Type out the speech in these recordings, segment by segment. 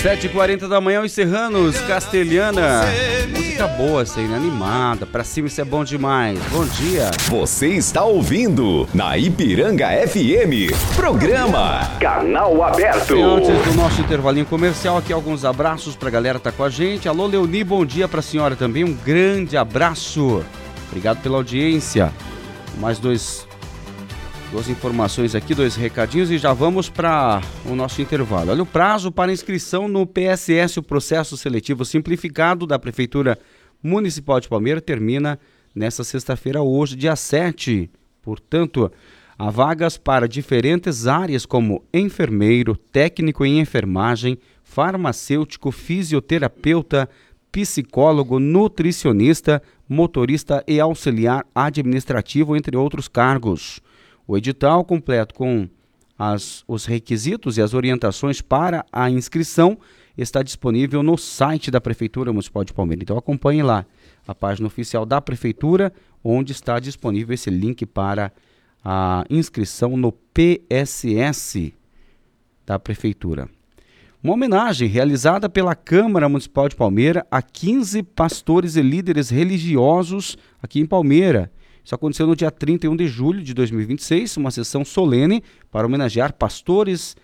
7h40 da manhã, os Serranos, Castelhana. Música boa essa aí, né? Animada, pra cima isso é bom demais. Bom dia. Você está ouvindo na Ipiranga FM, programa Canal Aberto. E antes do nosso intervalinho comercial, aqui alguns abraços pra galera que tá com a gente. Alô, Leoni, bom dia pra senhora também, um grande abraço. Obrigado pela audiência. Mais duas informações aqui, 2 recadinhos e já vamos para o nosso intervalo. Olha, o prazo para inscrição no PSS, o Processo Seletivo Simplificado da Prefeitura Municipal de Palmeira, termina nesta sexta-feira, hoje, dia 7. Portanto, há vagas para diferentes áreas como enfermeiro, técnico em enfermagem, farmacêutico, fisioterapeuta, psicólogo, nutricionista, motorista e auxiliar administrativo, entre outros cargos. O edital completo com os requisitos e as orientações para a inscrição está disponível no site da Prefeitura Municipal de Palmeira. Então acompanhe lá a página oficial da Prefeitura, onde está disponível esse link para a inscrição no PSS da Prefeitura. Uma homenagem realizada pela Câmara Municipal de Palmeira a 15 pastores e líderes religiosos aqui em Palmeira. Isso aconteceu no dia 31 de julho de 2026, uma sessão solene para homenagear pastores,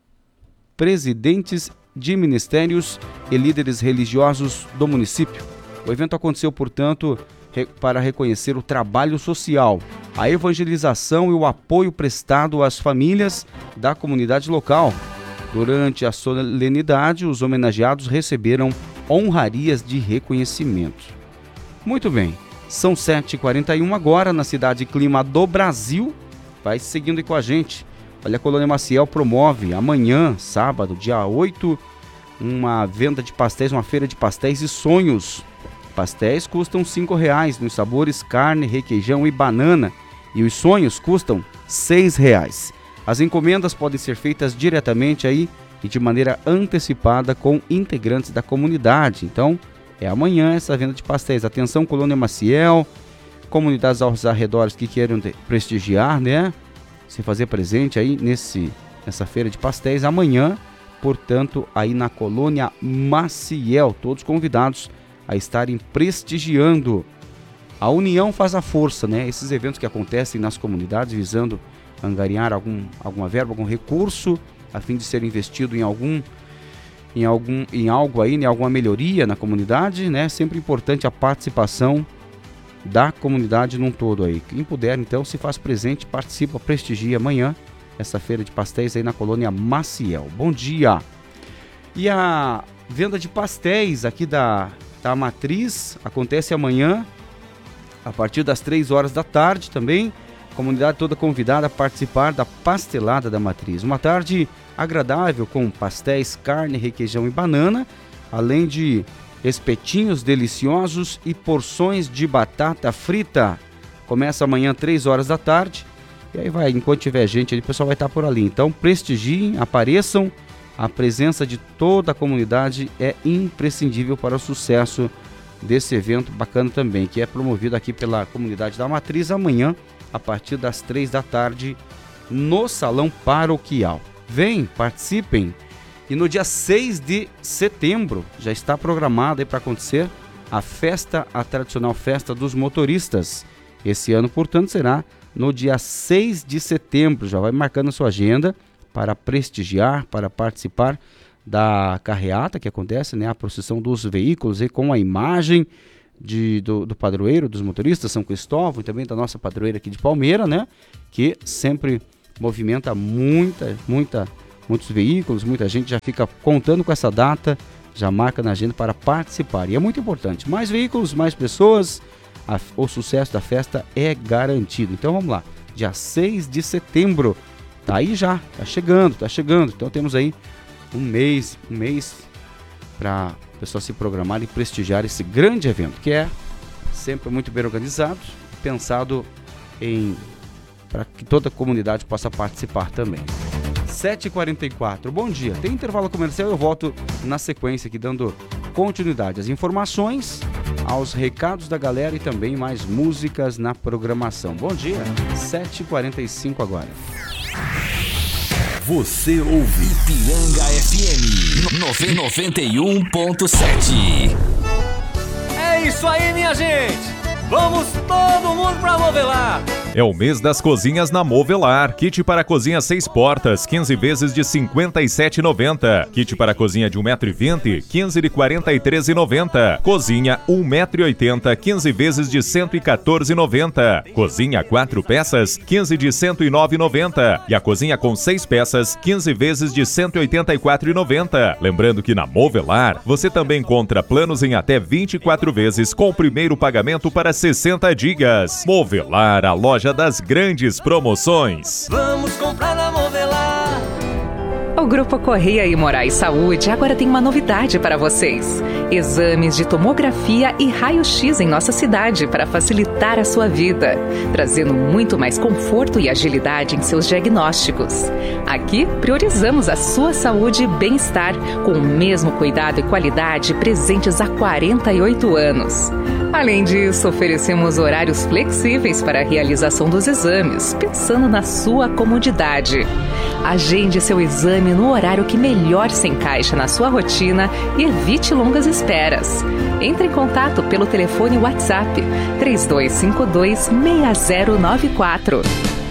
presidentes de ministérios e líderes religiosos do município. O evento aconteceu, portanto, para reconhecer o trabalho social, a evangelização e o apoio prestado às famílias da comunidade local. Durante a solenidade, os homenageados receberam honrarias de reconhecimento. Muito bem. São 7h41 agora na cidade Clima do Brasil. Vai seguindo aí com a gente. Olha, a Colônia Maciel promove amanhã, sábado, dia 8, uma venda de pastéis, uma feira de pastéis e sonhos. Pastéis custam R$5 nos sabores carne, requeijão e banana. E os sonhos custam R$6. As encomendas podem ser feitas diretamente aí e de maneira antecipada com integrantes da comunidade. Então, é amanhã essa venda de pastéis. Atenção, Colônia Maciel, comunidades aos arredores que queiram prestigiar, né? Se fazer presente aí nessa feira de pastéis amanhã, portanto, aí na Colônia Maciel. Todos convidados a estarem prestigiando. A união faz a força, né? Esses eventos que acontecem nas comunidades visando angariar alguma verba, algum recurso, a fim de ser investido em algo aí, em alguma melhoria na comunidade, né? Sempre importante a participação da comunidade num todo aí. Quem puder, então, se faz presente, participa, prestigia amanhã essa feira de pastéis aí na Colônia Maciel. Bom dia! E a venda de pastéis aqui da Matriz acontece amanhã, a partir das 3 horas da tarde também. A comunidade toda convidada a participar da pastelada da Matriz. Uma tarde agradável com pastéis, carne, requeijão e banana, além de espetinhos deliciosos e porções de batata frita. Começa amanhã 3 horas da tarde e aí vai, enquanto tiver gente ali, o pessoal vai estar por ali. Então prestigiem, apareçam, a presença de toda a comunidade é imprescindível para o sucesso desse evento bacana também, que é promovido aqui pela comunidade da Matriz amanhã, a partir das 3 da tarde, no Salão Paroquial. Vem, participem. E no dia 6 de setembro, já está programada para acontecer a tradicional festa dos motoristas. Esse ano, portanto, será no dia 6 de setembro. Já vai marcando a sua agenda para prestigiar, para participar da carreata que acontece, né? A procissão dos veículos e com a imagem do padroeiro dos motoristas, São Cristóvão, e também da nossa padroeira aqui de Palmeira, né? Que sempre movimenta muitos veículos, muita gente já fica contando com essa data, já marca na agenda para participar. E é muito importante. Mais veículos, mais pessoas, o sucesso da festa é garantido. Então vamos lá, dia 6 de setembro, tá aí já, tá chegando. Então temos aí um mês para a pessoa se programar e prestigiar esse grande evento, que é sempre muito bem organizado, pensado para que toda a comunidade possa participar também. 7h44, bom dia. Tem intervalo comercial, eu volto na sequência aqui dando continuidade às informações, aos recados da galera e também mais músicas na programação. Bom dia, 7h45 agora. Você ouve Ipiranga FM 91.7. É isso aí, minha gente! Vamos todo mundo pra Movelar! É o mês das cozinhas na Movelar. Kit para cozinha 6 portas, 15 vezes de R$ 57,90. Kit para cozinha de 1,20 m, 15 de R$ 43,90. Cozinha 1,80 m, 15 vezes de R$ 114,90. Cozinha 4 peças, 15 de R$ 109,90. E a cozinha com 6 peças, 15 vezes de R$ 184,90. Lembrando que na Movelar, você também encontra planos em até 24 vezes com o primeiro pagamento para 60 dias. Movelar, a loja das grandes promoções. Vamos comprar na Movelar! O Grupo Correia e Moraes Saúde agora tem uma novidade para vocês. Exames de tomografia e raio-x em nossa cidade para facilitar a sua vida, trazendo muito mais conforto e agilidade em seus diagnósticos. Aqui, priorizamos a sua saúde e bem-estar, com o mesmo cuidado e qualidade presentes há 48 anos. Além disso, oferecemos horários flexíveis para a realização dos exames, pensando na sua comodidade. Agende seu exame no horário que melhor se encaixa na sua rotina e evite longas esperas. Entre em contato pelo telefone WhatsApp 3252-6094.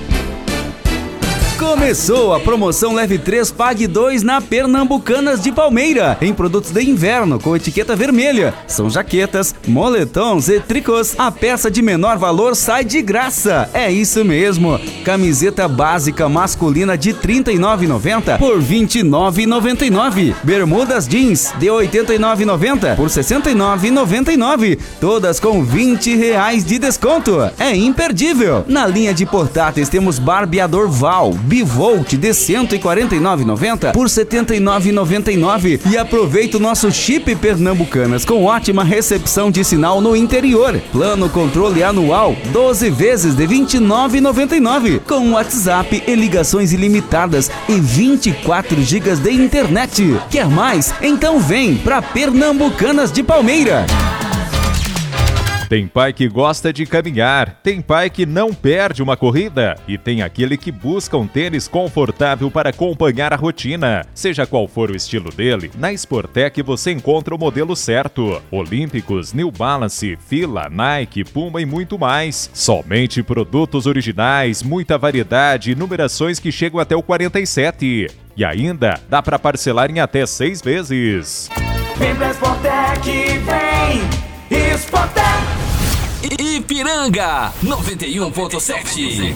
Começou a promoção Leve 3, Pague 2 na Pernambucanas de Palmeira, em produtos de inverno com etiqueta vermelha. São jaquetas, moletons e tricôs. A peça de menor valor sai de graça. É isso mesmo. Camiseta básica masculina de R$ 39,90 por R$ 29,99. Bermudas jeans de R$ 89,90 por R$ 69,99. Todas com R$ 20 de desconto. É imperdível. Na linha de portáteis temos barbeador Val Bivolt de R$ 149,90 por R$ 79,99. E aproveita o nosso chip Pernambucanas com ótima recepção de sinal no interior. Plano controle anual 12 vezes de R$ 29,99 com WhatsApp e ligações ilimitadas e 24 GB de internet. Quer mais? Então vem pra Pernambucanas de Palmeira. Tem pai que gosta de caminhar, tem pai que não perde uma corrida e tem aquele que busca um tênis confortável para acompanhar a rotina. Seja qual for o estilo dele, na Sportec você encontra o modelo certo. Olímpicos, New Balance, Fila, Nike, Puma e muito mais. Somente produtos originais, muita variedade e numerações que chegam até o 47. E ainda dá para parcelar em até 6 vezes. Vem pra Sportec, vem! Sportec! Ipiranga 91.7.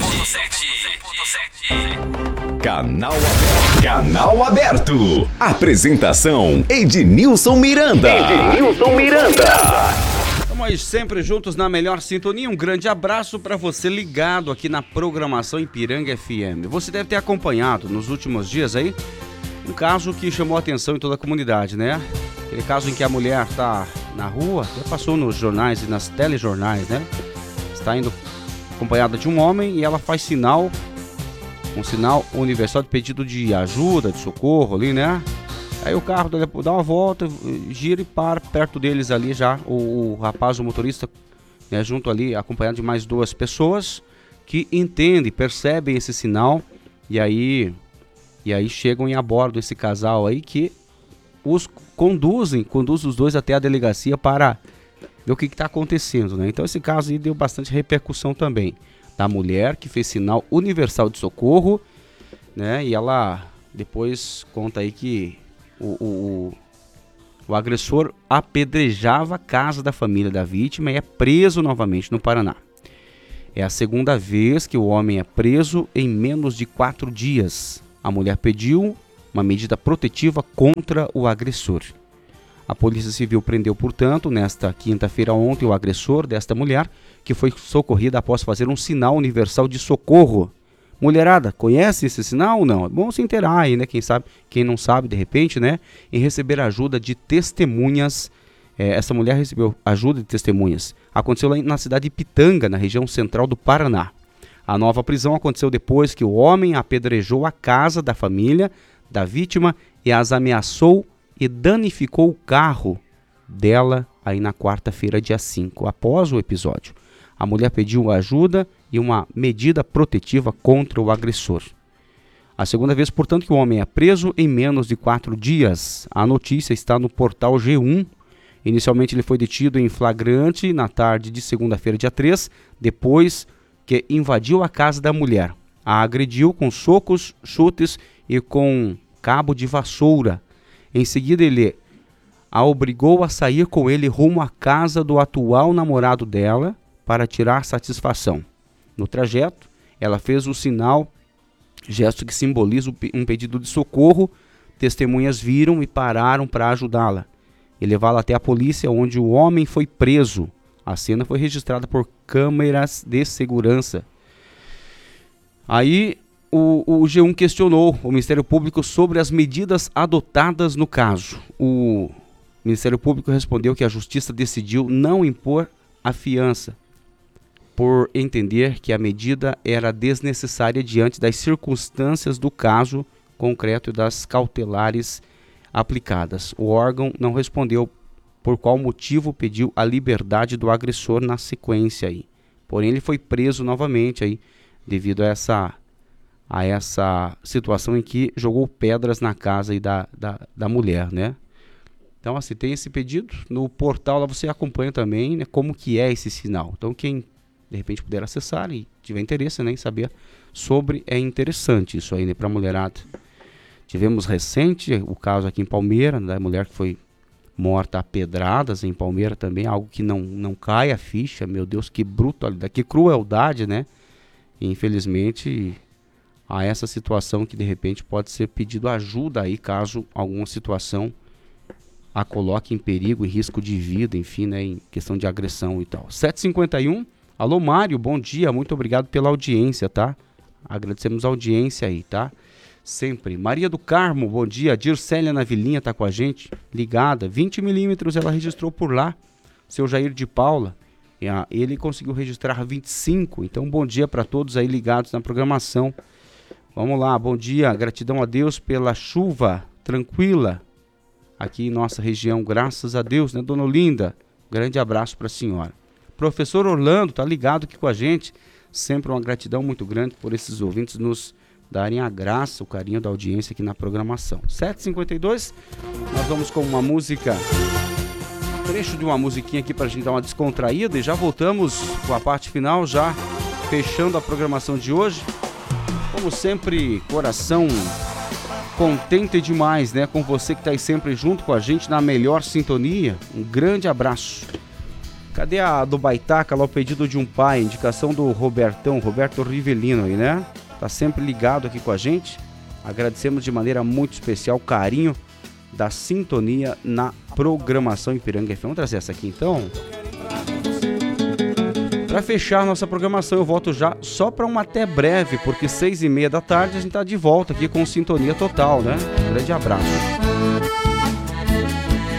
Canal Aberto. Apresentação Ednilson Miranda. Estamos sempre juntos na melhor sintonia. Um grande abraço para você ligado aqui na programação Ipiranga FM. Você deve ter acompanhado nos últimos dias aí um caso que chamou a atenção em toda a comunidade, né? Aquele caso em que a mulher está na rua, já passou nos jornais e nas telejornais, né? Está indo acompanhada de um homem e ela faz um sinal universal de pedido de ajuda, de socorro ali, né? Aí o carro dá uma volta, gira e para perto deles ali já o rapaz, o motorista, né, junto ali, acompanhado de mais 2 pessoas que entendem, percebem esse sinal e aí chegam e abordam esse casal aí que os conduzem os dois até a delegacia para ver o que está acontecendo, né? Então esse caso aí deu bastante repercussão também, da mulher que fez sinal universal de socorro, né? E ela depois conta aí que o agressor apedrejava a casa da família da vítima e é preso novamente no Paraná. É a segunda vez que o homem é preso em menos de 4 dias. A mulher pediu uma medida protetiva contra o agressor. A Polícia Civil prendeu, portanto, nesta quinta-feira ontem, o agressor desta mulher, que foi socorrida após fazer um sinal universal de socorro. Mulherada, conhece esse sinal ou não? É bom se inteirar aí, né? Quem não sabe, de repente, né? Em receber ajuda de testemunhas. Essa mulher recebeu ajuda de testemunhas. Aconteceu lá na cidade de Pitanga, na região central do Paraná. A nova prisão aconteceu depois que o homem apedrejou a casa da família da vítima e as ameaçou e danificou o carro dela aí na quarta-feira, dia 5, após o episódio. A mulher pediu ajuda e uma medida protetiva contra o agressor. A segunda vez, portanto, que o homem é preso em menos de 4 dias. A notícia está no portal G1. Inicialmente ele foi detido em flagrante na tarde de segunda-feira, dia 3, depois que invadiu a casa da mulher. A agrediu com socos, chutes e com cabo de vassoura. Em seguida ele a obrigou a sair com ele rumo à casa do atual namorado dela para tirar satisfação. No trajeto, ela fez o sinal, gesto que simboliza um pedido de socorro. Testemunhas viram e pararam para ajudá-la e levá-la até a polícia, onde o homem foi preso. A cena foi registrada por câmeras de segurança. Aí o G1 questionou o Ministério Público sobre as medidas adotadas no caso. O Ministério Público respondeu que a Justiça decidiu não impor a fiança, por entender que a medida era desnecessária diante das circunstâncias do caso concreto e das cautelares aplicadas. O órgão não respondeu por qual motivo pediu a liberdade do agressor na sequência aí. Porém, ele foi preso novamente aí, devido a essa situação em que jogou pedras na casa aí da mulher, né? Então, assim, tem esse pedido. No portal lá você acompanha também, né, como que é esse sinal. Então, quem de repente puder acessar e tiver interesse, né, em saber sobre, é interessante isso aí, né, para a mulherada. Tivemos recente o caso aqui em Palmeira, da mulher que foi morta a pedradas em Palmeira também, algo que não cai a ficha. Meu Deus, que brutalidade, que crueldade, né? E, infelizmente, há essa situação que de repente pode ser pedido ajuda aí, caso alguma situação a coloque em perigo, em risco de vida, enfim, né, em questão de agressão e tal. 7h51, alô Mário, bom dia, muito obrigado pela audiência, tá? Agradecemos a audiência aí, tá? Sempre. Maria do Carmo, bom dia. Dircélia na Vilinha tá com a gente, ligada. 20mm ela registrou por lá. Seu Jair de Paula, ele conseguiu registrar 25. Então, bom dia para todos aí ligados na programação. Vamos lá, bom dia. Gratidão a Deus pela chuva tranquila aqui em nossa região. Graças a Deus, né, dona Olinda? Grande abraço para a senhora. Professor Orlando tá ligado aqui com a gente. Sempre uma gratidão muito grande por esses ouvintes nos darem a graça, o carinho da audiência aqui na programação. 7h52, nós vamos com uma música, trecho de uma musiquinha aqui pra gente dar uma descontraída e já voltamos com a parte final, já fechando a programação de hoje. Como sempre, coração contente demais, né, com você que tá aí sempre junto com a gente na melhor sintonia. Um grande abraço. Cadê a do Baitaca lá, o pedido de um pai, indicação do Roberto Rivelino aí, né? Tá sempre ligado aqui com a gente. Agradecemos de maneira muito especial o carinho da sintonia na programação Ipiranga FM. Vamos trazer essa aqui então. Para fechar nossa programação, eu volto já só para uma até breve, porque 6h30 da tarde a gente tá de volta aqui com Sintonia Total, né? Grande abraço.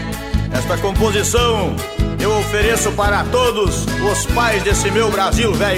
Esta composição eu ofereço para todos os pais desse meu Brasil velho.